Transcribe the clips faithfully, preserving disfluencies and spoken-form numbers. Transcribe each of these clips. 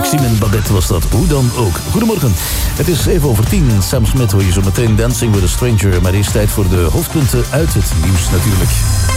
Maxime en Babette was dat. Hoe dan ook. Goedemorgen. Het is even over tien. Sam Smith hoor je zo meteen Dancing with a Stranger. Maar eerst tijd voor de hoofdpunten uit het nieuws natuurlijk.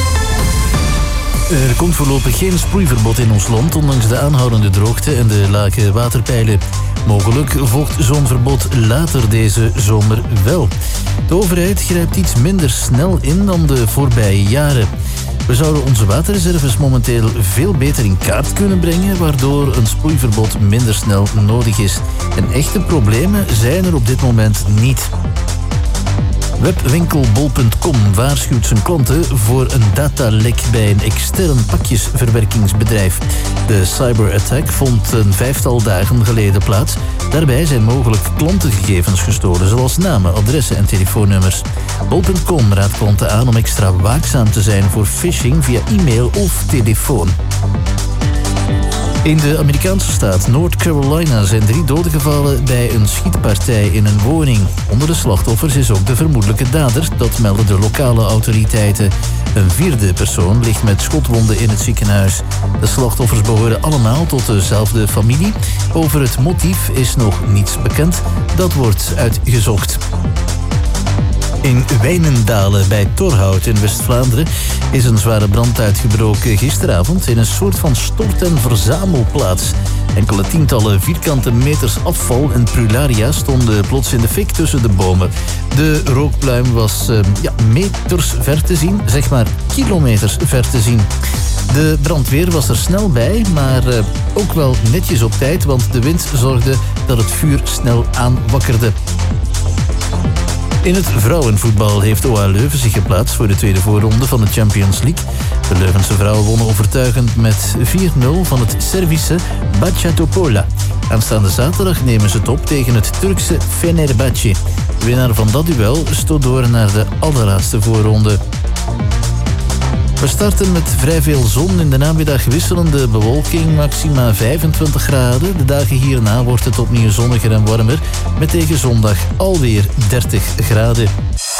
Er komt voorlopig geen sproeiverbod in ons land, ondanks de aanhoudende droogte en de lage waterpeilen. Mogelijk volgt zo'n verbod later deze zomer wel. De overheid grijpt iets minder snel in dan de voorbije jaren. We zouden onze waterreserves momenteel veel beter in kaart kunnen brengen, waardoor een sproeiverbod minder snel nodig is. En echte problemen zijn er op dit moment niet. Webwinkel bol punt com waarschuwt zijn klanten voor een datalek bij een extern pakjesverwerkingsbedrijf. De cyberattack vond een vijftal dagen geleden plaats. Daarbij zijn mogelijk klantengegevens gestolen, zoals namen, adressen en telefoonnummers. bol punt com raadt klanten aan om extra waakzaam te zijn voor phishing via e-mail of telefoon. In de Amerikaanse staat North Carolina zijn drie doden gevallen bij een schietpartij in een woning. Onder de slachtoffers is ook de vermoedelijke dader, dat melden de lokale autoriteiten. Een vierde persoon ligt met schotwonden in het ziekenhuis. De slachtoffers behoren allemaal tot dezelfde familie. Over het motief is nog niets bekend. Dat wordt uitgezocht. In Wijnendale bij Torhout in West-Vlaanderen is een zware brand uitgebroken gisteravond in een soort van stort- en verzamelplaats. Enkele tientallen vierkante meters afval en prularia stonden plots in de fik tussen de bomen. De rookpluim was uh, ja, meters ver te zien, zeg maar kilometers ver te zien. De brandweer was er snel bij, maar uh, ook wel netjes op tijd, want de wind zorgde dat het vuur snel aanwakkerde. In het vrouwenvoetbal heeft O A Leuven zich geplaatst voor de tweede voorronde van de Champions League. De Leuvense vrouwen wonnen overtuigend met vier nul van het Servische Bacatopola. Aanstaande zaterdag nemen ze het op tegen het Turkse Fenerbahce. De winnaar van dat duel stoot door naar de allerlaatste voorronde. We starten met vrij veel zon. In de namiddag wisselende bewolking, maxima vijfentwintig graden. De dagen hierna wordt het opnieuw zonniger en warmer, met tegen zondag alweer dertig graden.